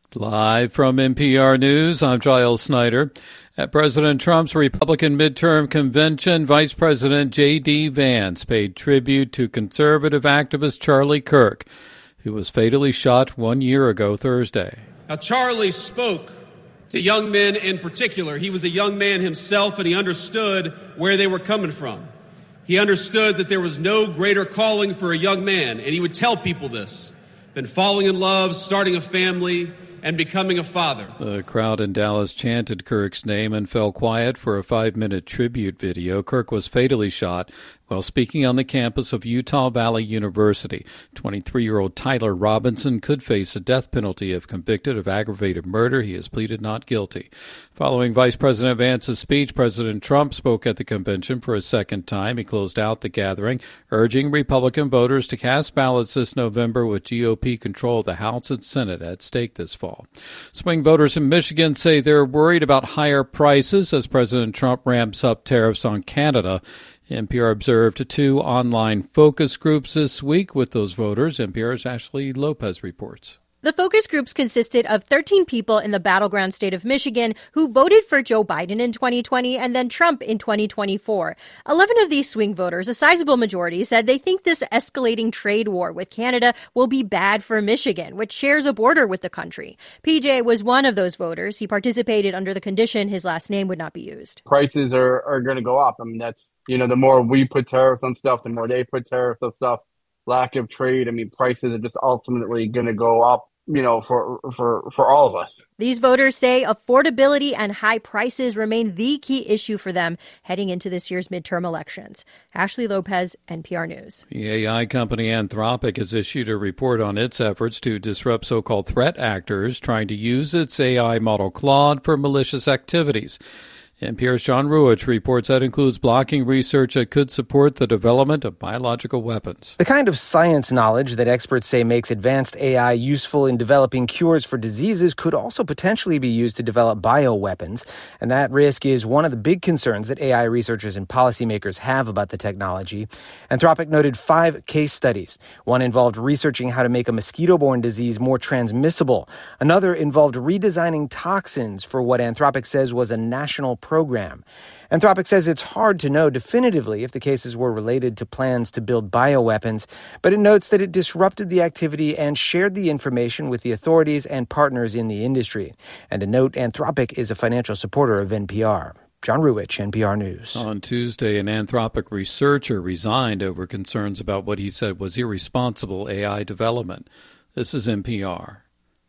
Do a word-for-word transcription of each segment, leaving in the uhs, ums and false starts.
Live from N P R News, I'm Giles Snyder. At President Trump's Republican midterm convention, Vice President J D. Vance paid tribute to conservative activist Charlie Kirk, who was fatally shot one year ago Thursday. Now, Charlie spoke to young men in particular. He was a young man himself, and he understood where they were coming from. He understood that there was no greater calling for a young man, and he would tell people this, than falling in love, starting a family, and becoming a father. The crowd in Dallas chanted Kirk's name and fell quiet for a five-minute tribute video. Kirk was fatally shot while speaking on the campus of Utah Valley University. twenty-three-year-old Tyler Robinson could face a death penalty if convicted of aggravated murder. He has pleaded not guilty. Following Vice President Vance's speech, President Trump spoke at the convention for a second time. He closed out the gathering, urging Republican voters to cast ballots this November with G O P control of the House and Senate at stake this fall. Swing voters in Michigan say they're worried about higher prices as President Trump ramps up tariffs on Canada. N P R observed two online focus groups this week with those voters. N P R's Ashley Lopez reports. The focus groups consisted of thirteen people in the battleground state of Michigan who voted for Joe Biden in twenty twenty and then Trump in twenty twenty-four. eleven of these swing voters, a sizable majority, said they think this escalating trade war with Canada will be bad for Michigan, which shares a border with the country. P J was one of those voters. He participated under the condition his last name would not be used. Prices are, are going to go up. I mean, that's, you know, the more we put tariffs on stuff, the more they put tariffs on stuff. Lack of trade, I mean, prices are just ultimately going to go up, you know, for for for all of us. These voters say affordability and high prices remain the key issue for them heading into this year's midterm elections. Ashley Lopez, N P R News. The A I company Anthropic has issued a report on its efforts to disrupt so-called threat actors trying to use its A I model Claude for malicious activities. N P R's John Ruwitch reports that includes blocking research that could support the development of biological weapons. The kind of science knowledge that experts say makes advanced A I useful in developing cures for diseases could also potentially be used to develop bioweapons. And that risk is one of the big concerns that A I researchers and policymakers have about the technology. Anthropic noted five case studies. One involved researching how to make a mosquito-borne disease more transmissible. Another involved redesigning toxins for what Anthropic says was a national program. Anthropic says it's hard to know definitively if the cases were related to plans to build bioweapons, but it notes that it disrupted the activity and shared the information with the authorities and partners in the industry. And to note, Anthropic is a financial supporter of N P R. John Ruwitch, N P R News. On Tuesday, an Anthropic researcher resigned over concerns about what he said was irresponsible A I development. This is N P R.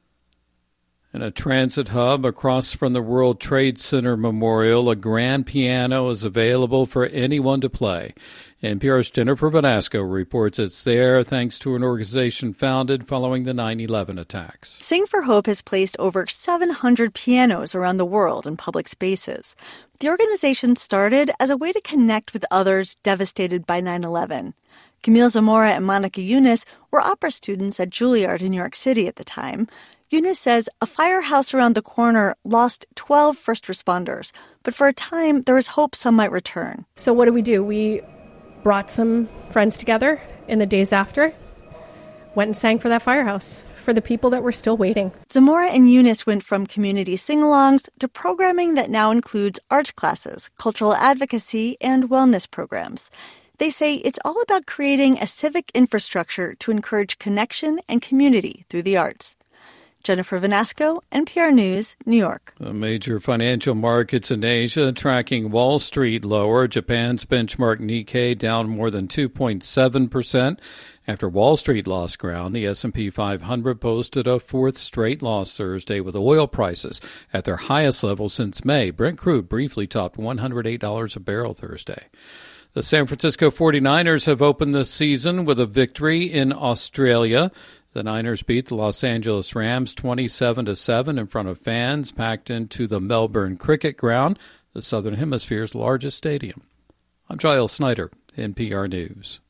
In a transit hub across from the World Trade Center Memorial, a grand piano is available for anyone to play. N P R's Jennifer Vanasco reports it's there thanks to an organization founded following the nine eleven attacks. Sing for Hope has placed over seven hundred pianos around the world in public spaces. The organization started as a way to connect with others devastated by nine eleven. Camille Zamora and Monica Yunus were opera students at Juilliard in New York City at the time. Yunus says a firehouse around the corner lost twelve first responders, but for a time there was hope some might return. So what did we do? We brought some friends together in the days after, went and sang for that firehouse, for the people that were still waiting. Zamora and Yunus went from community sing-alongs to programming that now includes art classes, cultural advocacy, and wellness programs. They say it's all about creating a civic infrastructure to encourage connection and community through the arts. Jennifer Vanasco, N P R News, New York. The major financial markets in Asia tracking Wall Street lower. Japan's benchmark Nikkei down more than two point seven percent. After Wall Street lost ground, the S and P five hundred posted a fourth straight loss Thursday with oil prices at their highest level since May. Brent crude briefly topped one hundred eight dollars a barrel Thursday. The San Francisco forty-niners have opened the season with a victory in Australia. The Niners beat the Los Angeles Rams twenty-seven to seven in front of fans packed into the Melbourne Cricket Ground, the Southern Hemisphere's largest stadium. I'm Giles Snyder, N P R News.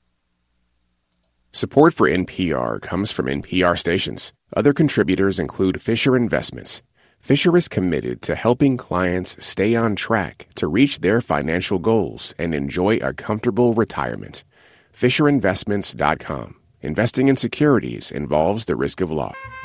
Support for N P R comes from N P R stations. Other contributors include Fisher Investments. Fisher is committed to helping clients stay on track to reach their financial goals and enjoy a comfortable retirement. Fisher Investments dot com. Investing in securities involves the risk of loss.